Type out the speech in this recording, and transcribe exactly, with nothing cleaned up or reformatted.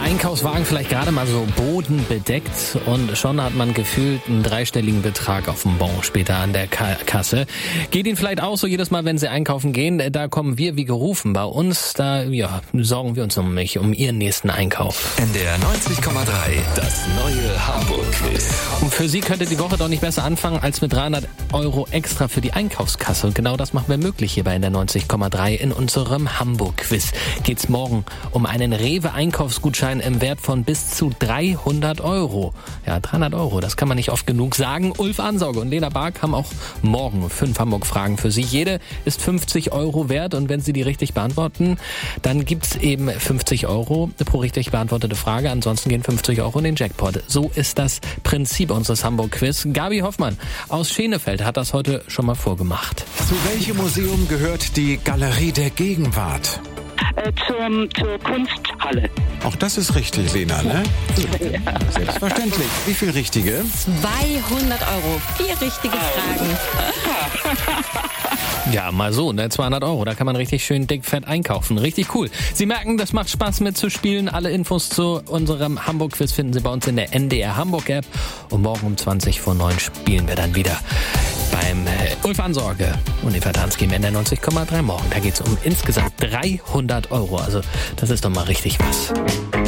Einkaufswagen vielleicht gerade mal so bodenbedeckt und schon hat man gefühlt einen dreistelligen Betrag auf dem Bon später an der Ka- Kasse. Geht Ihnen vielleicht auch so jedes Mal, wenn Sie einkaufen gehen? Da kommen wir wie gerufen bei uns. Da ja, sorgen wir uns um mich, um Ihren nächsten Einkauf. N D R neunzig Komma drei, das neue Hamburg-Quiz. Und für Sie könnte die Woche doch nicht besser anfangen als mit dreihundert Euro extra für die Einkaufskasse. Und genau das machen wir möglich hier bei N D R neunzig Komma drei in unserem Hamburg-Quiz. Geht's morgen um einen Rewe-Einkaufsgutschein im Wert von bis zu dreihundert Euro. Ja, dreihundert Euro, das kann man nicht oft genug sagen. Ulf Ansorge und Lena Bark haben auch morgen fünf Hamburg-Fragen für Sie. Jede ist fünfzig Euro wert und wenn Sie die richtig beantworten, dann gibt's eben fünfzig Euro pro richtig beantwortete Frage. Ansonsten gehen fünfzig Euro in den Jackpot. So ist das Prinzip unseres Hamburg-Quiz. Gabi Hoffmann aus Schenefeld hat das heute schon mal vorgemacht. Zu welchem Museum gehört die Galerie der Gegenwart? Äh, zum, zur Kunsthalle. Auch das ist richtig, Lena, ne? Ja. Selbstverständlich. Wie viel richtige? zweihundert Euro. Vier richtige Fragen. Ja, mal so, ne? zweihundert Euro, da kann man richtig schön dick fett einkaufen. Richtig cool. Sie merken, das macht Spaß mitzuspielen. Alle Infos zu unserem Hamburg-Quiz finden Sie bei uns in der N D R Hamburg-App. Und morgen um zwanzig vor neun spielen wir dann wieder beim äh, Ulf Ansorge und Eva Tanski im N D R neunzig Komma drei morgen. Da geht's um insgesamt dreihundert Euro. Also das ist doch mal richtig was.